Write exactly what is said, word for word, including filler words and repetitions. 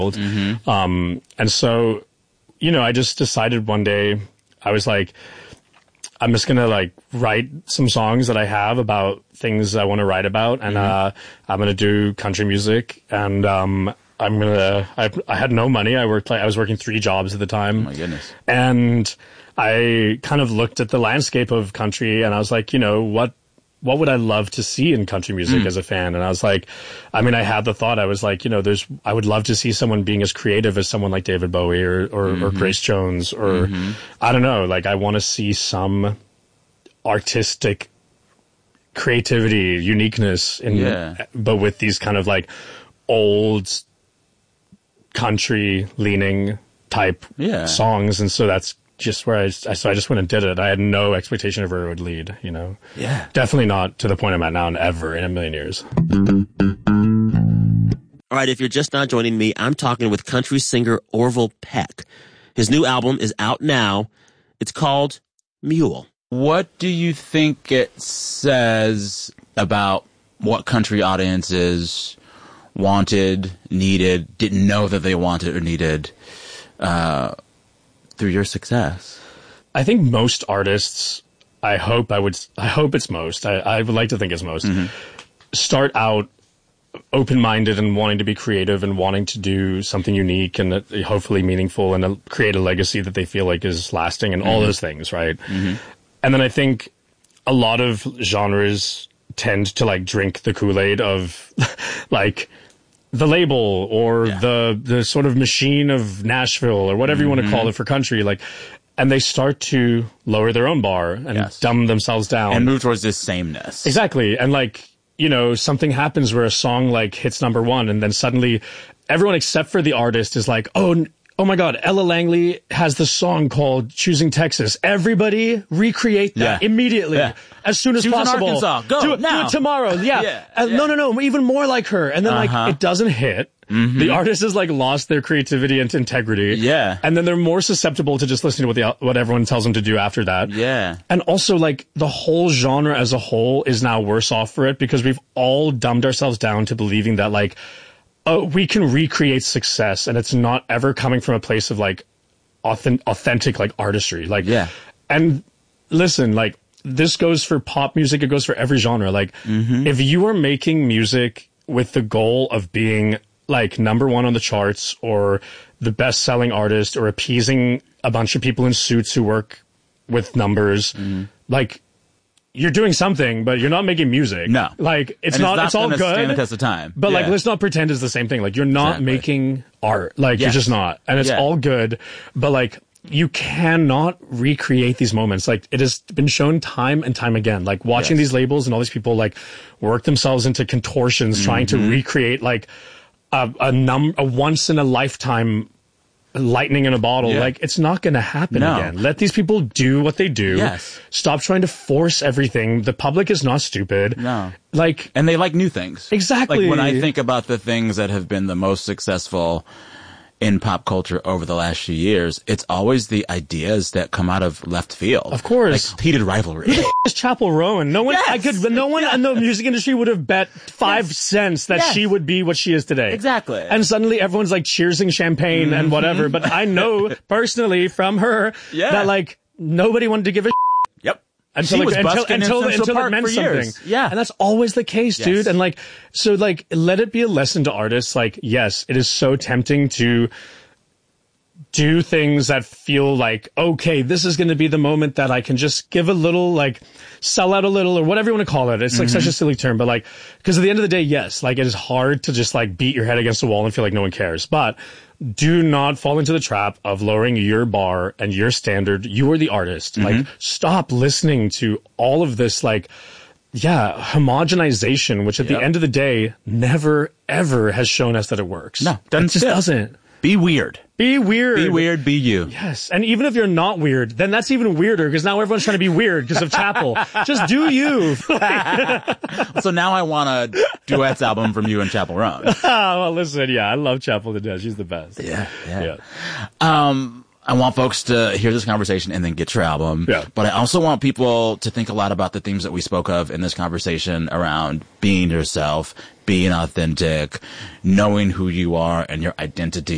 Mm-hmm. Um, and so, you know, I just decided one day, I was like, I'm just going to like write some songs that I have about things I want to write about. And, mm-hmm. uh, I'm going to do country music. And, um, I'm going to, I, I had no money. I worked like, I was working three jobs at the time. Oh my goodness. And I kind of looked at the landscape of country and I was like, you know, what, what would I love to see in country music mm. as a fan? And I was like, I mean, I had the thought, I was like, you know, there's, I would love to see someone being as creative as someone like David Bowie or, or, mm-hmm. or Grace Jones or mm-hmm. I don't know, like I want to see some artistic creativity, uniqueness in, yeah. but with these kind of like old country leaning type yeah. songs. And so that's just where I, so I just went and did it. I had no expectation of where it would lead, you know? Yeah. Definitely not to the point I'm at now and ever in a million years. All right, if you're just not joining me, I'm talking with country singer Orville Peck. His new album is out now. It's called Mule. What do you think it says about what country audiences wanted, needed, didn't know that they wanted or needed, uh, through your success? I think most artists, I hope I would, I hope it's most, I, I would like to think it's most, mm-hmm. start out open-minded and wanting to be creative and wanting to do something unique and uh, hopefully meaningful and uh, create a legacy that they feel like is lasting and mm-hmm. all those things, right? Mm-hmm. And then I think a lot of genres tend to like drink the Kool-Aid of like the label or yeah. the the sort of machine of Nashville or whatever mm-hmm. you want to call it for country, like, and they start to lower their own bar and yes. dumb themselves down and move towards this sameness. Exactly. And like, you know, something happens where a song like hits number one and then suddenly everyone except for the artist is like, oh, oh my God, Ella Langley has this song called Choosing Texas. Everybody recreate that yeah. immediately yeah. as soon as she was possible. In Arkansas. Go do it, now. Do it tomorrow. Yeah. yeah. Uh, yeah. No, no, no. Even more like her. And then uh-huh. like it doesn't hit. Mm-hmm. The artist has like lost their creativity and integrity. Yeah. And then they're more susceptible to just listening to what the what everyone tells them to do after that. Yeah. And also like the whole genre as a whole is now worse off for it because we've all dumbed ourselves down to believing that like, oh, we can recreate success and it's not ever coming from a place of like authentic, authentic like artistry. Like, yeah. And listen, like this goes for pop music. It goes for every genre. Like mm-hmm. if you are making music with the goal of being like number one on the charts or the best selling artist or appeasing a bunch of people in suits who work with numbers, mm-hmm. like you're doing something, but you're not making music. No. Like it's and not, it's, it's all good. Stand the test of time. But yeah. like, let's not pretend it's the same thing. Like you're not exactly. making art. Like yes. you're just not. And it's yeah. all good. But like, you cannot recreate these moments. Like it has been shown time and time again, like watching yes. these labels and all these people like work themselves into contortions mm-hmm. trying to recreate like a, a num, a once in a lifetime lightning in a bottle. Yeah. Like it's not going to happen no. again. Let these people do what they do. Yes. Stop trying to force everything. The public is not stupid. No. Like, and they like new things. Exactly. Like when I think about the things that have been the most successful in pop culture over the last few years, it's always the ideas that come out of left field. Of course. Like heated rivalry. Who the f- is Chapel Rowan? No one, yes! I could, but no one yes! in the music industry would have bet five yes. cents that yes. she would be what she is today. Exactly. And suddenly everyone's like cheersing champagne mm-hmm. and whatever, but I know personally from her yeah. that like nobody wanted to give a shit. Yep. Until, she like, was until, busking until, in until Park it meant for something. Years. Yeah. And that's always the case, yes. dude. And like, so like, let it be a lesson to artists. Like, yes, it is so tempting to do things that feel like, okay, this is going to be the moment that I can just give a little, like, sell out a little or whatever you want to call it. It's like mm-hmm. such a silly term, but like, because at the end of the day, yes, like it is hard to just like beat your head against the wall and feel like no one cares. But do not fall into the trap of lowering your bar and your standard. You are the artist. Mm-hmm. Like, stop listening to all of this, like, yeah, homogenization, which at yep. the end of the day never, ever has shown us that it works. No, it just doesn't. Be weird. Be weird. Be weird, be you. Yes. And even if you're not weird, then that's even weirder because now everyone's trying to be weird because of Chapel. Just do you. So now I want a duets album from you and Chapel Roan. Oh, well, listen, yeah, I love Chapel to death. She's the best. Yeah, yeah. yeah. Um, I want folks to hear this conversation and then get your album. Yeah. But I also want people to think a lot about the themes that we spoke of in this conversation around being yourself, being authentic, knowing who you are and your identity.